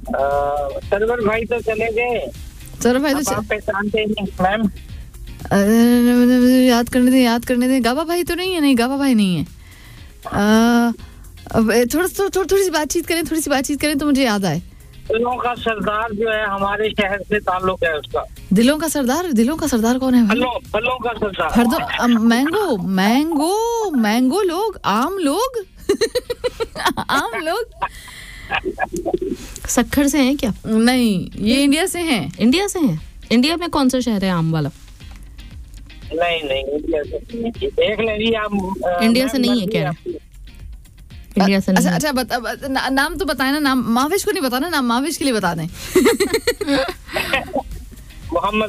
Server भाई तो चले गए। सरवर भाई तो आप पहचानते नहीं मैम? याद करने दे। गाबा भाई तो नहीं है? नहीं, गाबा भाई नहीं है। थोड़ी सी बातचीत करें तो मुझे याद आए। दिलों का सरदार जो है हमारे शहर से ताल्लुक है उसका। दिलों का सरदार कौन है? फलों का सरदार। मैंगो लोग, आम लोग। आम लोग सक्खर से हैं क्या? नहीं, ये इंडिया से हैं। इंडिया में कौन सा शहर है आम वाला? नहीं, इंडिया से देख लेंगे आप। इंडिया से नहीं है क्या? इंडिया से नहीं। अच्छा, नाम तो बताए ना। नाम महावेश को नहीं बताना, नाम महावेश के लिए बता दें। मोहम्मद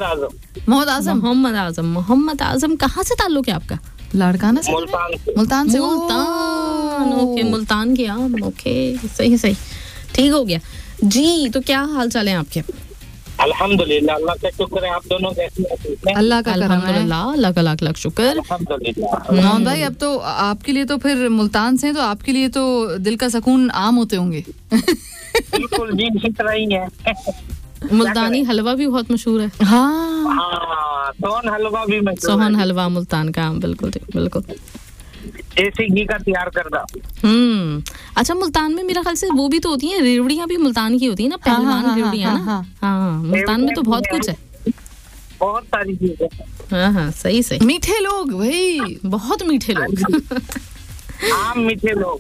आजम कहाँ से ताल्लुक है आपका? लाड़काना से? मुल्तान से। ओके, मुल्तान के आम। ओके, सही ठीक हो गया जी। तो क्या हाल चाल है आपके? अल्हम्दुलिल्लाह, अल्लाह का शुक्र है। आप दोनों कैसे हैं? अल्लाह का करम है। अल्हम्दुलिल्लाह, अल्लाह का लाख शुक्र। अल्हम्दुलिल्लाह। मोहन भाई, अब तो आपके लिए तो फिर मुल्तान से, तो आपके लिए तो दिल का सुकून आम होते होंगे। बिल्कुल जी, इसी तरह ही है। मुल्तानी हलवा भी बहुत मशहूर है। हाँ, सोहन हलवा भी मशहूर। सोहन हलवा मुल्तान का। बिल्कुल देसी घी का तैयार करदा। अच्छा, मुल्तान में मेरा ख्याल से वो भी तो होती हैं, रेवड़ियां भी मुल्तान की होती है ना, पहलवान रेवड़ियां ना। हाँ, मुल्तान में तो बहुत कुछ है, बहुत सारी चीजें। हाँ, सही। मीठे लोग भाई, बहुत मीठे लोग। आम मीठे लोग।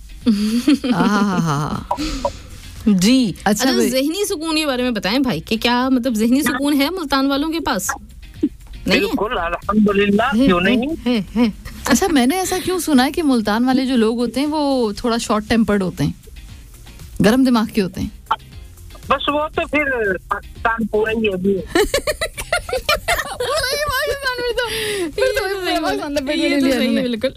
जी। अच्छा, ज़हनी सुकून के बारे में बताएं भाई, कि क्या मतलब ज़हनी सुकून है मुल्तान वालों के पास? बिल्कुल, अल्हम्दुलिल्लाह, क्यों नहीं है। अच्छा, मैंने ऐसा क्यों सुना है कि मुल्तान वाले जो लोग होते हैं वो थोड़ा शॉर्ट टेम्पर्ड होते हैं, गरम दिमाग के होते हैं। बस वो तो फिर पाकिस्तान पूरा ही है अभी। बिल्कुल,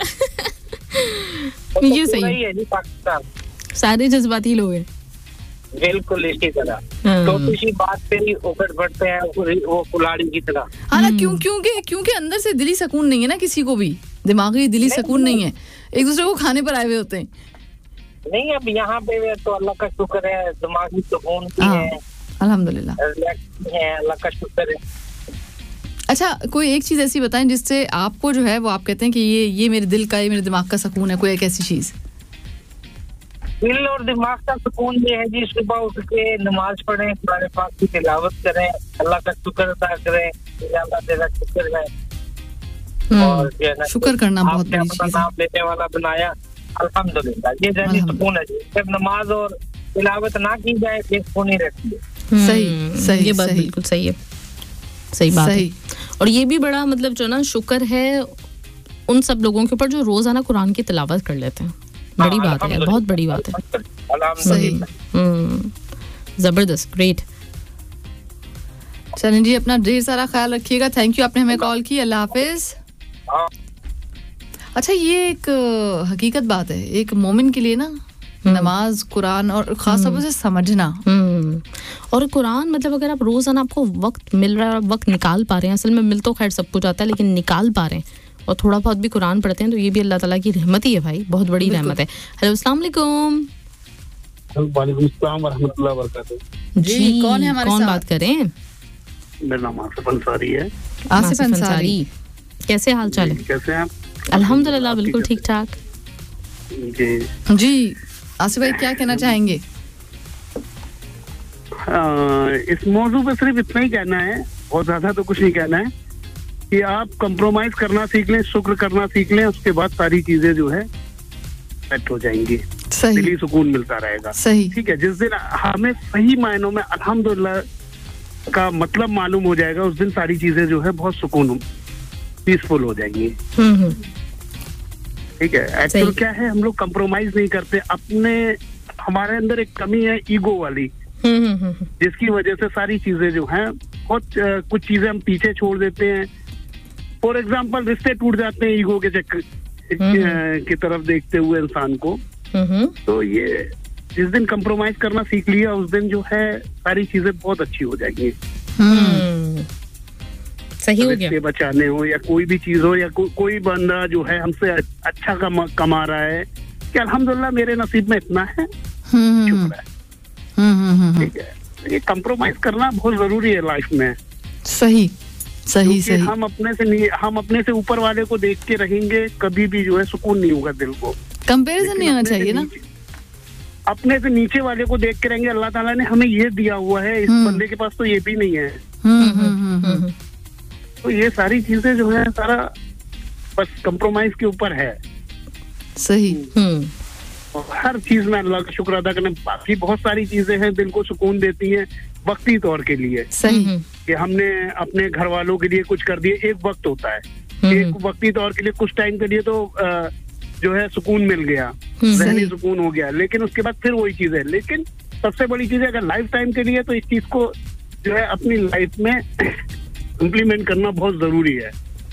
ये सही है। पाकिस्तान सारे जज्बाती लोग हैं। बिल्कुल इसी तरह, तो किसी बात पे ही उकड़ पड़ते हैं वो कुल्हाड़ी की तरह। हाँ ना, क्योंकि अंदर से दिली सुकून नहीं है ना, किसी को भी दिमागी दिली सुकून नहीं है, एक दूसरे को खाने पर आए हुए होते हैं। नहीं, अब यहाँ पे तो अल्लाह का शुक्र है, दिमागी सुकून है, अल्हम्दुलिल्लाह है, अल्लाह का शुक्र है। अच्छा, कोई एक चीज ऐसी बताएं जिससे आपको जो है वो आप कहते हैं कि ये मेरे दिल का, ये मेरे दिमाग का सुकून है, कोई एक ऐसी चीज? दिल और दिमाग का सुकून ये है जी, सुबह उठ के नमाज पढ़ें, कुरान पाक की तिलावत करें, अल्लाह का शुक्र अदा करें, अल्लाह तेरा शुक्र है। और शुक्र करना बहुत बड़ी चीज है। नाम लेने वाला बनाया, अल्हम्दुलिल्लाह, ये जानी सुकून है जी। जब नमाज और तिलावत ना की जाए फिर सुकून ही रहती है। सही, ये बात बिल्कुल सही है, सही बात है। और ये भी बड़ा मतलब जो ना शुक्र है उन सब लोगों के ऊपर जो रोजाना कुरान की तिलावत कर लेते हैं। बड़ी बात है, बहुत बड़ी बात है। सही, जबरदस्त, ग्रेट। चलें जी, अपना ढेर सारा ख्याल रखिएगा। थैंक यू, आपने हमें कॉल की। अल्लाह हाफिज। अच्छा, ये एक हकीकत बात है, एक मोमिन के लिए ना नमाज, कुरान और खास तौर से समझना, और कुरान मतलब अगर आप रोजाना आपको वक्त मिल रहा है, वक्त निकाल पा रहे हैं, असल में मिल तो खैर सब कुछ आता है, लेकिन निकाल पा रहे हैं और थोड़ा बहुत भी कुरान पढ़ते हैं, तो ये भी अल्लाह ताला की रहमत ही है भाई, बहुत बड़ी रहमत है। हेलो, अस्सलाम वालेकुम। वालेकुम अस्सलाम व रहमतुल्लाहि व बरकातहू। जी, कौन है हमारे साथ? कौन बात कर रहे हैं? मेरा नाम आसिफ अंसारी है। आसिफ अंसारी, कैसे हाल चाल है? कैसे हैं आप? अल्हम्दुलिल्लाह, बिल्कुल ठीक ठाक। जी, आसिफ भाई क्या कहना चाहेंगे? इस मौजू पे सिर्फ इतना ही कहना है, बहुत ज्यादा तो कुछ नहीं कहना है, कि आप कंप्रोमाइज करना सीख लें, शुक्र करना सीख लें, उसके बाद सारी चीजें जो है सेट हो जाएंगी, दिली सुकून मिलता रहेगा। सही, ठीक है। जिस दिन हमें सही मायनों में अल्हम्दुलिल्लाह का मतलब मालूम हो जाएगा, उस दिन सारी चीजें जो है बहुत सुकून, पीसफुल हो जाएंगी। ठीक है। एक्चुअल क्या है, हम लोग कंप्रोमाइज नहीं करते, अपने हमारे अंदर एक कमी है ईगो वाली, जिसकी वजह से सारी चीजें जो हैं बहुत कुछ चीजें हम पीछे छोड़ देते हैं। फॉर एग्जाम्पल, रिश्ते टूट जाते हैं ईगो के चक्कर की तरफ देखते हुए इंसान को। तो ये जिस दिन कंप्रोमाइज करना सीख लिया, उस दिन जो है सारी चीजें बहुत अच्छी हो जाएंगी। सही हो गया। बचाने हो या कोई भी चीज हो, या कोई बंदा जो है हमसे अच्छा कमा रहा है कि अल्हम्दुलिल्लाह मेरे नसीब में इतना है, शुक्र है। ठीक है। ये कंप्रोमाइज करना बहुत जरूरी है लाइफ में। सही सही सही। हम अपने से ऊपर वाले को देख के रहेंगे, कभी भी जो है सुकून नहीं होगा दिल को। कंपैरिजन नहीं होना चाहिए ना। अपने से नीचे वाले को देख के रहेंगे, अल्लाह ताला ने हमें ये दिया हुआ है, इस बंदे के पास तो ये भी नहीं है। तो ये सारी चीजें जो है सारा बस कंप्रोमाइज के ऊपर है। सही। हर चीज में अल्लाह का शुक्र अदा करना। बाकी बहुत सारी चीजें हैं दिल को सुकून देती हैं वक्ती तौर के लिए। सही। कि हमने अपने घर वालों के लिए कुछ कर दिया, एक वक्त होता है, एक वक्ती तौर के लिए कुछ टाइम के लिए तो जो है सुकून मिल गया, ज़हनी सुकून हो गया, लेकिन उसके बाद फिर वही चीज है। लेकिन सबसे बड़ी चीज है अगर लाइफ टाइम के लिए, तो इस चीज को जो है अपनी लाइफ में इम्प्लीमेंट करना बहुत जरूरी है।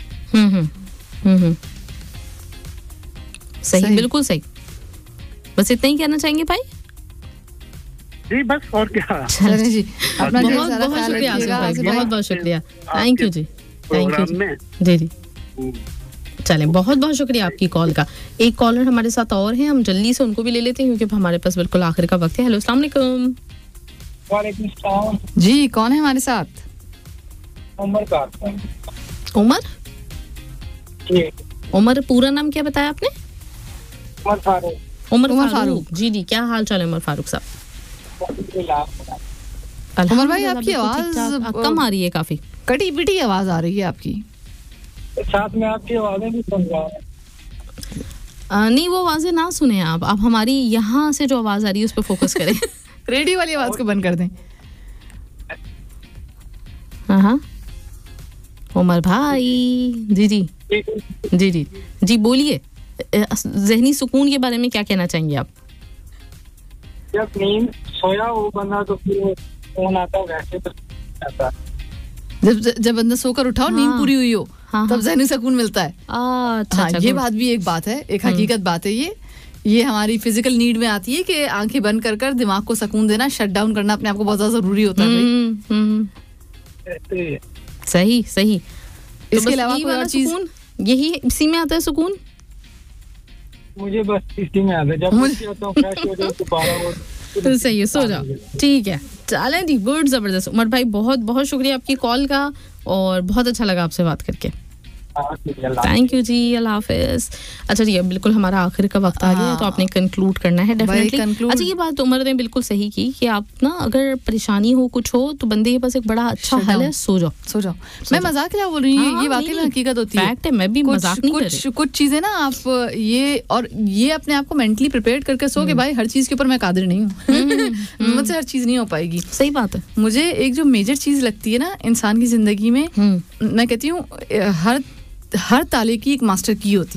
सही, बिल्कुल सही। बस इतना ही कहना चाहेंगे भाई? जी बस, और क्या। चलिए जी, अपना बहुत बहुत शुक्रिया भाई, बहुत बहुत शुक्रिया। Thank you ji, thank you जी जी। चलें, बहुत बहुत शुक्रिया आपकी कॉल का। एक कॉलर हमारे साथ और हैं, हम जल्दी से उनको भी ले लेते हैं क्योंकि हमारे पास बिल्कुल आखिर का वक्त है। हेलो, अस्सलाम वालेकुम। वालेकुम सलाम जी, कौन है हमारे साथ? उमर का। उमर? जी। उमर पूरा नाम क्या बताया आपने? उमर फारूक। उमर फारूक जी जी, क्या हाल चाल है उमर फारूक साहब? उमर भाई, आपकी आवाज कम आ रही है, काफी कटी पिटी आवाज आ रही है आपकी। साथ में आपकी आवाजें भी सुन रहा है। नहीं, वो आवाजें ना सुने आप हमारी यहाँ से जो आवाज आ रही है उस पर फोकस करें। रेडियो वाली आवाज को बंद कर दें। हाँ, उमर भाई जी जी जी जी जी, बोलिए। ज़हनी सुकून के बारे में क्या कहना चाहेंगे आप? जब नींद सोया वो बंदा तो फिर फोन आता वैसे तो आता। जब बंदा सोकर उठाओ, नींद पूरी हुई हो, तब ज़हनी सुकून मिलता है। अच्छा, ये बात भी एक बात है, एक हकीकत बात है। ये हमारी फिजिकल नीड में आती है कि आंखें बंद कर दिमाग को सुकून देना, शट डाउन करना अपने आप को बहुत ज्यादा जरूरी होता है। सही सही। इसके अलावा कोई और चीज? यही इसी में आता है सुकून। मुझे बस इसी में आता है, जब तो फ्रेश हो जाओ दोबारा वो तो सही है, सो जाओ। ठीक है, चलें जी, गुड, जबरदस्त। उमर भाई, बहुत बहुत शुक्रिया आपकी कॉल का और बहुत अच्छा लगा आपसे बात करके। थैंक यू जी, अल्लाह हाफिज। अच्छा जी, अब बिल्कुल हमारा आखिर का वक्त आ गया है, तो आपने कंक्लूड करना है डेफिनेटली। अच्छा, ये बात उमर ने बिल्कुल सही की कि आप ना अगर परेशानी हो, कुछ हो, तो बंदे के पास एक बड़ा अच्छा हल है, सो जाओ। मैं मजाक क्या बोल रही हूँ, ये बातें में हकीकत होती है, फैक्ट है। मैं भी मजाक नहीं कर रही। कुछ चीजें ना आप ये अपने आप को मेंटली प्रिपेयर करके सो के भाई हर चीज के ऊपर मैं कादिर नहीं हूँ, मुझसे हर चीज नहीं हो पाएगी। सही बात है। मुझे एक जो मेजर चीज लगती है ना इंसान की जिंदगी में, मैं कहती हूँ हर ताले की एक मास्टर की होती है।